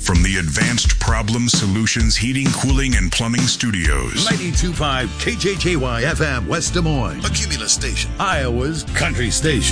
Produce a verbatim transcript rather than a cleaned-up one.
from the Advanced Problem Solutions Heating, Cooling, and Plumbing Studios. ninety-two point five K J J Y F M, West Des Moines. A Cumulus station. Iowa's country station.